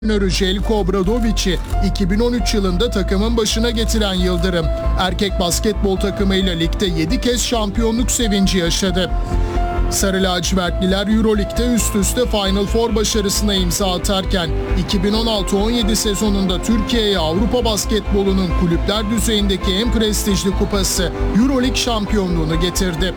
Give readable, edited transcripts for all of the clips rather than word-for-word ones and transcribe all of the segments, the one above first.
Željko Obradovic'i 2013 yılında takımın başına getiren Yıldırım, erkek basketbol takımıyla ligde 7 kez şampiyonluk sevinci yaşadı. Sarı lacivertliler Euroleague'de üst üste Final Four başarısına imza atarken 2016-17 sezonunda Türkiye'ye Avrupa basketbolunun kulüpler düzeyindeki en prestijli kupası Euroleague şampiyonluğunu getirdi.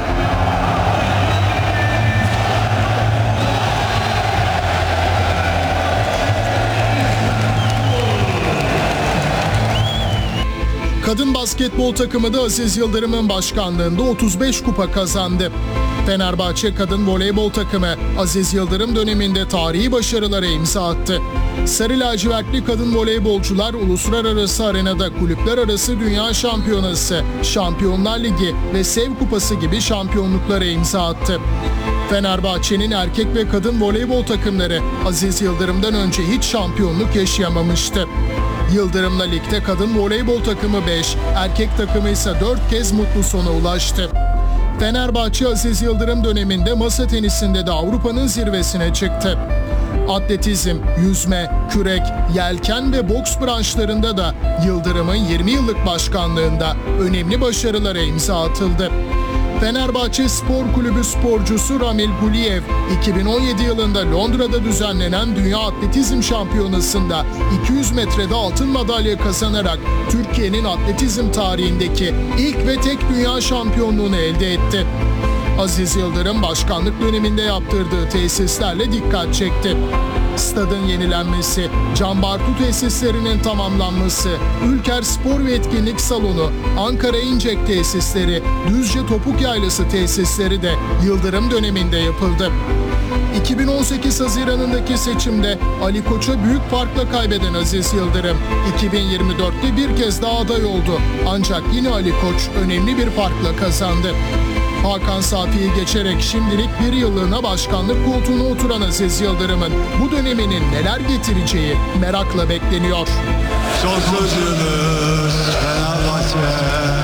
Kadın basketbol takımı da Aziz Yıldırım'ın başkanlığında 35 kupa kazandı. Fenerbahçe kadın voleybol takımı Aziz Yıldırım döneminde tarihi başarılara imza attı. Sarı lacivertli kadın voleybolcular uluslararası arenada kulüpler arası dünya şampiyonası, Şampiyonlar Ligi ve Sev Kupası gibi şampiyonluklara imza attı. Fenerbahçe'nin erkek ve kadın voleybol takımları Aziz Yıldırım'dan önce hiç şampiyonluk yaşayamamıştı. Yıldırım'la ligde kadın voleybol takımı 5, erkek takımı ise 4 kez mutlu sona ulaştı. Fenerbahçe Aziz Yıldırım döneminde masa tenisinde de Avrupa'nın zirvesine çıktı. Atletizm, yüzme, kürek, yelken ve boks branşlarında da Yıldırım'ın 20 yıllık başkanlığında önemli başarılara imza atıldı. Fenerbahçe Spor Kulübü sporcusu Ramil Guliyev, 2017 yılında Londra'da düzenlenen Dünya Atletizm Şampiyonası'nda 200 metrede altın madalya kazanarak Türkiye'nin atletizm tarihindeki ilk ve tek dünya şampiyonluğunu elde etti. Aziz Yıldırım başkanlık döneminde yaptırdığı tesislerle dikkat çekti. Stadın yenilenmesi, Can Bartu tesislerinin tamamlanması, Ülker Spor ve Etkinlik Salonu, Ankara İncek tesisleri, Düzce Topuk Yaylası tesisleri de Yıldırım döneminde yapıldı. 2018 Haziran'ındaki seçimde Ali Koç'a büyük farkla kaybeden Aziz Yıldırım, 2024'te bir kez daha aday oldu. Ancak yine Ali Koç önemli bir farkla kazandı. Hakan Safi'yi geçerek şimdilik bir yıllığına başkanlık koltuğuna oturan Aziz Yıldırım'ın bu döneminin neler getireceği merakla bekleniyor. Son sözünüz Fenerbahçe.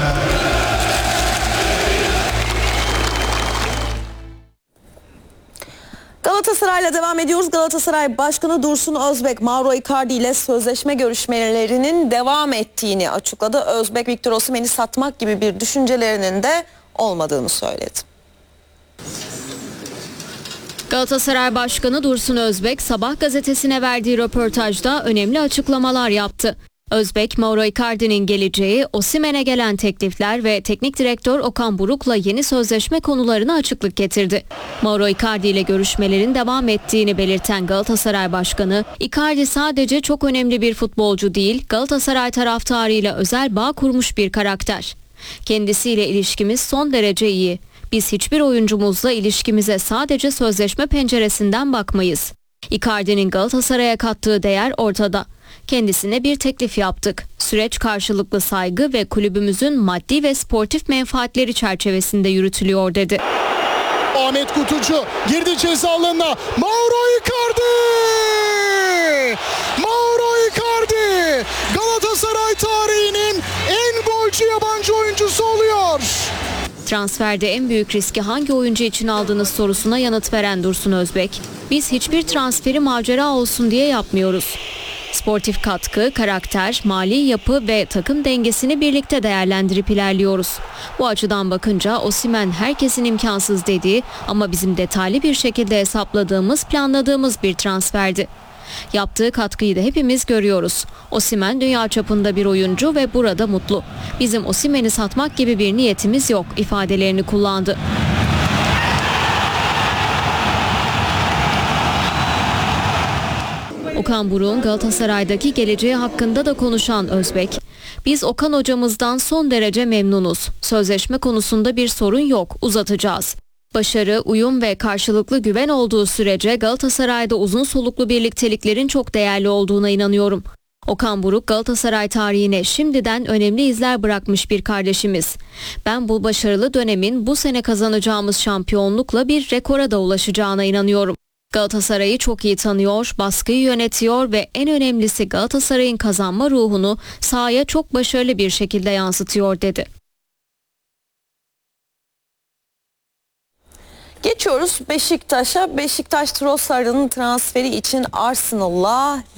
Galatasaray'la devam ediyoruz. Galatasaray Başkanı Dursun Özbek, Mauro Icardi ile sözleşme görüşmelerinin devam ettiğini açıkladı. Özbek, Victor Osimhen'i satmak gibi bir düşüncelerinin de olmadığını söyledi. Galatasaray Başkanı Dursun Özbek, Sabah gazetesine verdiği röportajda önemli açıklamalar yaptı. Özbek, Mauro Icardi'nin geleceği, Osimhen'e gelen teklifler ve teknik direktör Okan Buruk'la yeni sözleşme konularına açıklık getirdi. Mauro Icardi ile görüşmelerin devam ettiğini belirten Galatasaray Başkanı, Icardi sadece çok önemli bir futbolcu değil, Galatasaray taraftarıyla özel bağ kurmuş bir karakter. Kendisiyle ilişkimiz son derece iyi. Biz hiçbir oyuncumuzla ilişkimize sadece sözleşme penceresinden bakmayız. Icardi'nin Galatasaray'a kattığı değer ortada. Kendisine bir teklif yaptık. Süreç karşılıklı saygı ve kulübümüzün maddi ve sportif menfaatleri çerçevesinde yürütülüyor dedi. Ahmet Kutucu girdi ceza alanına. Mauro Icardi! Mauro Icardi! Galatasaray tarihinin en golcü yabancı oyuncusu oluyor. Transferde en büyük riski hangi oyuncu için aldığınız sorusuna yanıt veren Dursun Özbek, biz hiçbir transferi macera olsun diye yapmıyoruz. Sportif katkı, karakter, mali yapı ve takım dengesini birlikte değerlendirip ilerliyoruz. Bu açıdan bakınca Osimhen herkesin imkansız dediği ama bizim detaylı bir şekilde hesapladığımız, planladığımız bir transferdi. Yaptığı katkıyı da hepimiz görüyoruz. Osimhen dünya çapında bir oyuncu ve burada mutlu. Bizim Osimhen'i satmak gibi bir niyetimiz yok ifadelerini kullandı. Okan Buruk'un Galatasaray'daki geleceği hakkında da konuşan Özbek, biz Okan hocamızdan son derece memnunuz. Sözleşme konusunda bir sorun yok, uzatacağız. Başarı, uyum ve karşılıklı güven olduğu sürece Galatasaray'da uzun soluklu birlikteliklerin çok değerli olduğuna inanıyorum. Okan Buruk Galatasaray tarihine şimdiden önemli izler bırakmış bir kardeşimiz. Ben bu başarılı dönemin bu sene kazanacağımız şampiyonlukla bir rekora da ulaşacağına inanıyorum. Galatasaray'ı çok iyi tanıyor, baskıyı yönetiyor ve en önemlisi Galatasaray'ın kazanma ruhunu sahaya çok başarılı bir şekilde yansıtıyor dedi. Geçiyoruz Beşiktaş'a. Beşiktaş Trossard'ın transferi için Arsenal'la